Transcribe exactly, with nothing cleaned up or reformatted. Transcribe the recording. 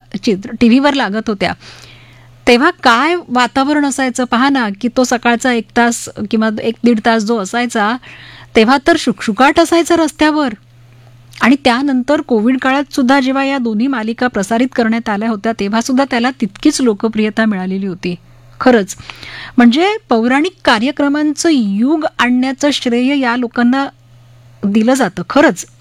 चित्र टी व्हीवर लागत होत्या तेव्हा काय वातावरण असायचं पहा ना, की तो सकाळचा एक तास किंवा एक दीड तास जो असायचा तेव्हा तर शुकशुकाट असायचा रस्त्यावर. आणि त्यानंतर कोविड काळात सुद्धा जेव्हा या दोन्ही मालिका प्रसारित करण्यात आल्या होत्या तेव्हा सुद्धा त्याला तितकीच लोकप्रियता मिळालेली होती. खरंच म्हणजे पौराणिक कार्यक्रमांचं युग आणण्याचं श्रेय या लोकांना दिलं जातं खरंच.